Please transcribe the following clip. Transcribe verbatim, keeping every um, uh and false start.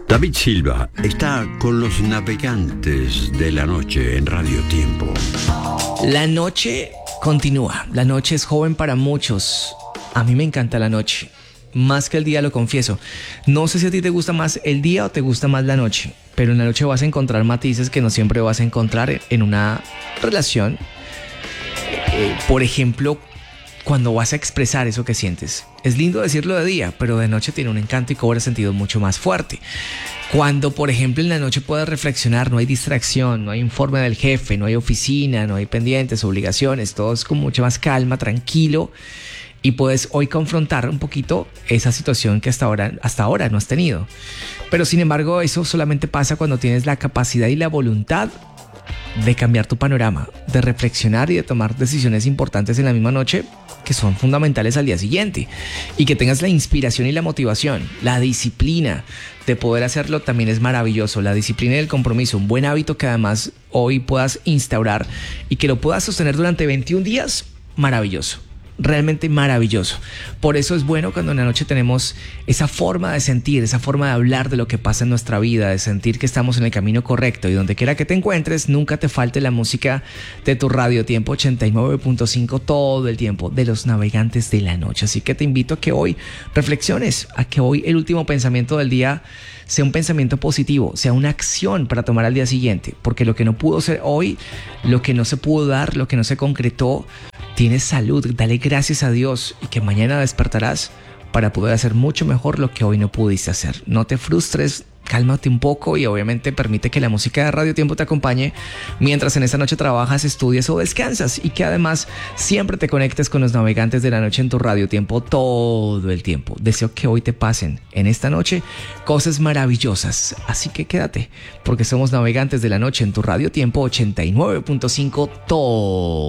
David Silva está con los navegantes de la noche en Radio Tiempo. La noche continúa. La noche es joven para muchos. A mí me encanta la noche. Más que el día, lo confieso. No sé si a ti te gusta más el día o te gusta más la noche, pero en la noche vas a encontrar matices que no siempre vas a encontrar en una relación. Eh, por ejemplo, cuando vas a expresar eso que sientes. Es lindo decirlo de día, pero de noche tiene un encanto y cobra sentido mucho más fuerte. Cuando, por ejemplo, en la noche puedes reflexionar, no hay distracción, no hay informe del jefe, no hay oficina, no hay pendientes, obligaciones, todo es con mucha más calma, tranquilo. Y puedes hoy confrontar un poquito esa situación que hasta ahora, hasta ahora no has tenido. Pero sin embargo, eso solamente pasa cuando tienes la capacidad y la voluntad de cambiar tu panorama, de reflexionar y de tomar decisiones importantes en la misma noche que son fundamentales al día siguiente, y que tengas la inspiración y la motivación, la disciplina de poder hacerlo también es maravilloso. La disciplina y el compromiso, un buen hábito que además hoy puedas instaurar y que lo puedas sostener durante veintiún días, maravilloso. Realmente maravilloso. Por eso es bueno cuando en la noche tenemos esa forma de sentir, esa forma de hablar de lo que pasa en nuestra vida, de sentir que estamos en el camino correcto, y donde quiera que te encuentres, nunca te falte la música de tu Radio Tiempo ochenta y nueve punto cinco todo el tiempo, de los navegantes de la noche. Así que te invito a que hoy reflexiones, a que hoy el último pensamiento del día sea un pensamiento positivo, sea una acción para tomar al día siguiente, porque lo que no pudo ser hoy, lo que no se pudo dar, lo que no se concretó, tienes salud, dale gracias a Dios, y que mañana despertarás para poder hacer mucho mejor lo que hoy no pudiste hacer. No te frustres, cálmate un poco y obviamente permite que la música de Radio Tiempo te acompañe mientras en esta noche trabajas, estudias o descansas, y que además siempre te conectes con los navegantes de la noche en tu Radio Tiempo todo el tiempo. Deseo que hoy te pasen en esta noche cosas maravillosas, así que quédate, porque somos navegantes de la noche en tu Radio Tiempo ochenta y nueve punto cinco todo